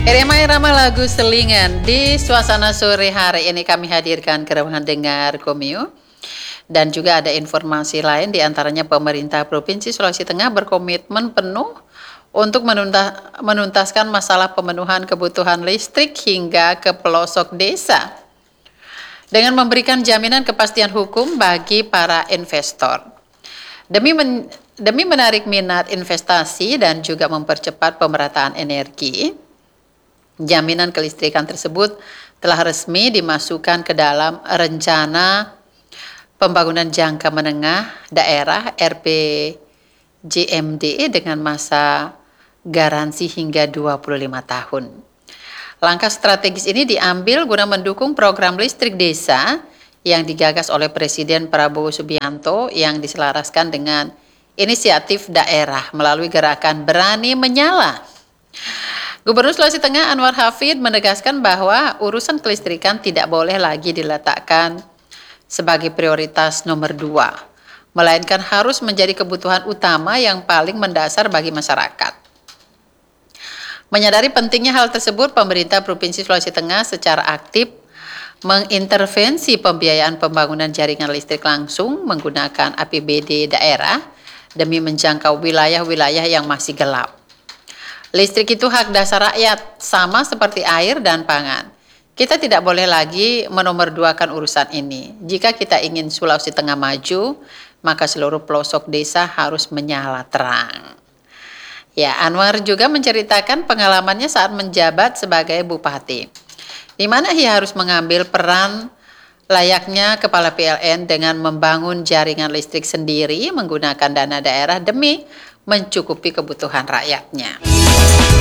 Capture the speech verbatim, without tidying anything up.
Irama-irama lagu selingan di suasana sore hari ini kami hadirkan ke ruang dengar Komio. Dan juga ada informasi lain, diantaranya pemerintah Provinsi Sulawesi Tengah berkomitmen penuh untuk menunta, menuntaskan masalah pemenuhan kebutuhan listrik hingga ke pelosok desa dengan memberikan jaminan kepastian hukum bagi para investor. Demi, men, demi menarik minat investasi dan juga mempercepat pemerataan energi, jaminan kelistrikan tersebut telah resmi dimasukkan ke dalam rencana pembangunan jangka menengah daerah R P J M D dengan masa garansi hingga dua puluh lima tahun. Langkah strategis ini diambil guna mendukung program listrik desa yang digagas oleh Presiden Prabowo Subianto yang diselaraskan dengan inisiatif daerah melalui gerakan Berani Menyala. Gubernur Sulawesi Tengah Anwar Hafid menegaskan bahwa urusan kelistrikan tidak boleh lagi diletakkan sebagai prioritas nomor dua, melainkan harus menjadi kebutuhan utama yang paling mendasar bagi masyarakat. Menyadari pentingnya hal tersebut, pemerintah Provinsi Sulawesi Tengah secara aktif mengintervensi pembiayaan pembangunan jaringan listrik langsung menggunakan A P B D daerah demi menjangkau wilayah-wilayah yang masih gelap. Listrik itu hak dasar rakyat, sama seperti air dan pangan. Kita tidak boleh lagi menomorduakan urusan ini. Jika kita ingin Sulawesi Tengah maju, maka seluruh pelosok desa harus menyala terang. Ya, Anwar juga menceritakan pengalamannya saat menjabat sebagai bupati, di mana ia harus mengambil peran layaknya kepala P L N dengan membangun jaringan listrik sendiri menggunakan dana daerah demi mencukupi kebutuhan rakyatnya.